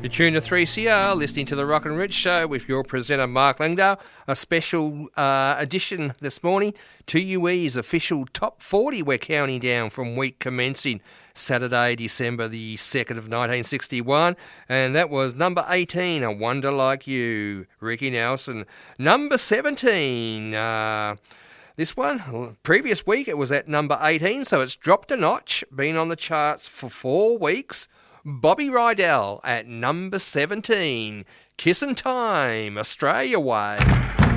You're tuned to 3CR, listening to the Rock and Rich Show with your presenter Mark Langdale. A special edition this morning, 2UE's official top 40 we're counting down from week commencing Saturday, December the 2nd of 1961. And that was number 18, A Wonder Like You, Ricky Nelson. Number 17, this one, previous week it was at number 18, so it's dropped a notch, been on the charts for 4 weeks. Bobby Rydell at number 17, Kissin' Time, Australia Way.